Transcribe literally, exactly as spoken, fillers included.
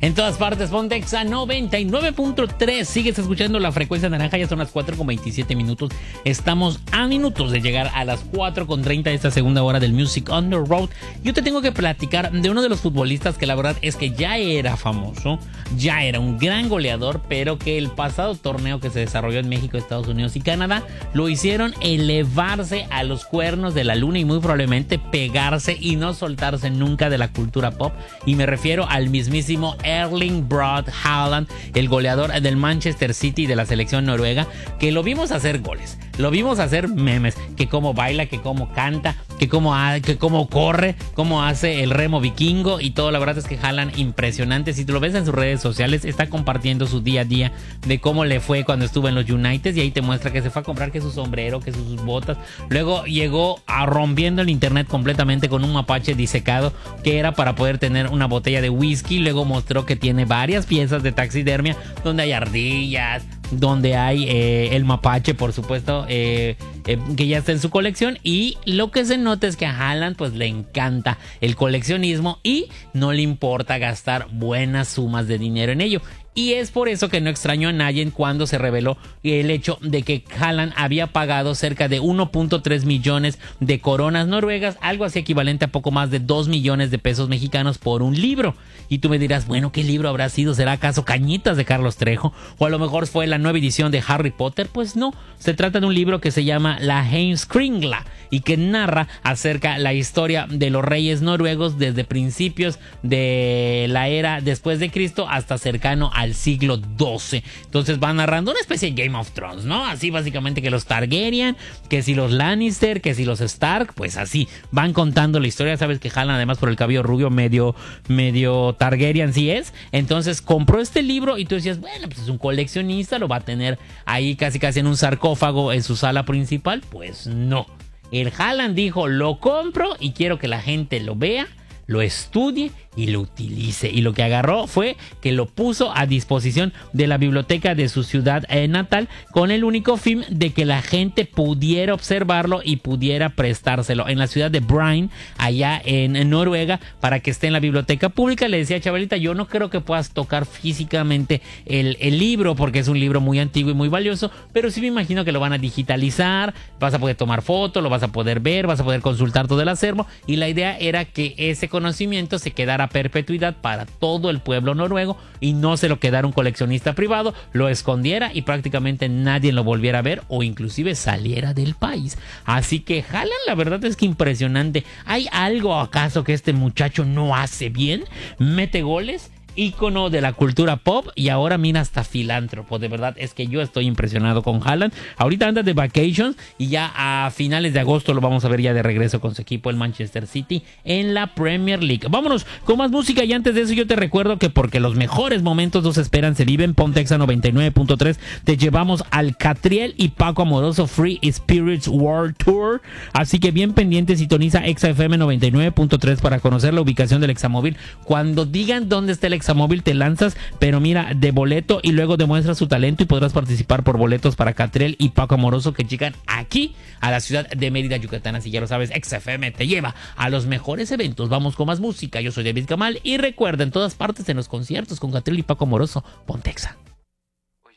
En todas partes, Pontexa noventa y nueve punto tres. Sigues escuchando la frecuencia naranja. Ya son las cuatro con veintisiete minutos. Estamos a minutos de llegar a las cuatro con treinta de esta segunda hora del Music on the Road. Yo te tengo que platicar de uno de los futbolistas que la verdad es que ya era famoso, ya era un gran goleador, pero que el pasado torneo que se desarrolló en México, Estados Unidos y Canadá lo hicieron elevarse a los cuernos de la luna y muy probablemente pegarse y no soltarse nunca de la cultura pop. Y me refiero al mismísimo Erling Braut Haaland, el goleador del Manchester City de la selección noruega, que lo vimos hacer goles, lo vimos hacer memes, que cómo baila, que cómo canta, que cómo, que cómo corre, cómo hace el remo vikingo y todo. La verdad es que Haaland impresionante. Si te lo ves en sus redes sociales, está compartiendo su día a día de cómo le fue cuando estuvo en los United, y ahí te muestra que se fue a comprar que su sombrero, que sus botas. Luego llegó a rompiendo el internet completamente con un mapache disecado que era para poder tener una botella de whisky. Luego mostró que tiene varias piezas de taxidermia donde hay ardillas, donde hay eh, el mapache, por supuesto, eh, eh, que ya está en su colección. Y lo que se nota es que a Haaland pues le encanta el coleccionismo y no le importa gastar buenas sumas de dinero en ello. Y es por eso que no extrañó a nadie cuando se reveló el hecho de que Haaland había pagado cerca de uno punto tres millones de coronas noruegas, algo así equivalente a poco más de dos millones de pesos mexicanos por un libro. Y tú me dirás, bueno, ¿qué libro habrá sido? ¿Será acaso Cañitas de Carlos Trejo? ¿O a lo mejor fue la nueva edición de Harry Potter? Pues no, se trata de un libro que se llama La Heimskringla y que narra acerca la historia de los reyes noruegos desde principios de la era después de Cristo hasta cercano a al siglo doce. Entonces va narrando una especie de Game of Thrones, ¿no? Así básicamente, que los Targaryen, que si los Lannister, que si los Stark, pues así van contando la historia. Sabes que Haaland, además, por el cabello rubio, medio, medio Targaryen sí es. Entonces compró este libro y tú decías, bueno, pues es un coleccionista, lo va a tener ahí casi casi en un sarcófago en su sala principal. Pues no. El Haaland dijo, lo compro y quiero que la gente lo vea, lo estudie y lo utilice. Y lo que agarró fue que lo puso a disposición de la biblioteca de su ciudad eh, natal, con el único fin de que la gente pudiera observarlo y pudiera prestárselo en la ciudad de Bryn, allá en, en Noruega, para que esté en la biblioteca pública. Le decía a Chabelita, yo no creo que puedas tocar físicamente el, el libro porque es un libro muy antiguo y muy valioso, pero sí me imagino que lo van a digitalizar, vas a poder tomar fotos, lo vas a poder ver, vas a poder consultar todo el acervo, y la idea era que ese conocimiento se quedara a perpetuidad para todo el pueblo noruego y no se lo quedara un coleccionista privado, lo escondiera y prácticamente nadie lo volviera a ver o inclusive saliera del país. Así que Haaland, la verdad es que impresionante. ¿Hay algo acaso que este muchacho no hace bien? Mete goles, ícono de la cultura pop y ahora mira hasta filántropo. De verdad es que yo estoy impresionado con Haaland. Ahorita anda de vacations y ya a finales de agosto lo vamos a ver ya de regreso con su equipo, el Manchester City, en la Premier League. Vámonos con más música, y antes de eso yo te recuerdo que porque los mejores momentos no se esperan, se viven. Pontexa noventa y nueve punto tres, te llevamos al Catriel y Paco Amoroso Free Spirits World Tour, así que bien pendiente, sintoniza Exa F M noventa y nueve punto tres para conocer la ubicación del Examóvil. Cuando digan dónde está el Examóvil te lanzas, pero mira, de boleto, y luego demuestras su talento y podrás participar por boletos para Catriel y Paco Amoroso, que llegan aquí a la ciudad de Mérida, Yucatán. Así ya lo sabes, X F M te lleva a los mejores eventos. Vamos con más música. Yo soy David Kamal y recuerda, en todas partes, en los conciertos con Catriel y Paco Amoroso, Pontexa.